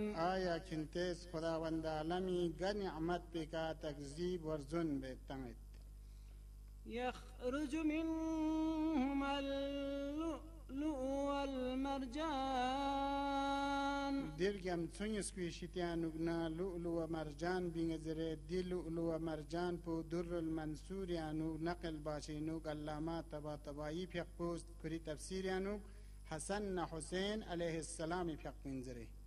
آیا کنتیس خداوند عالمی نعمت بکا تکذیب ورزن بیتنگت يخرج منهما اللؤلؤ والمرجان درگم چونیس کویشیتیانوگنا لؤلؤ و مرجان بینگزره دی لؤلؤ و مرجان پو در المنصوریانو نقل باشینوگ علامه تبا تبایی پیق پوست کری تفسیریانوگ حسن حسین علیه السلام پیق بینزره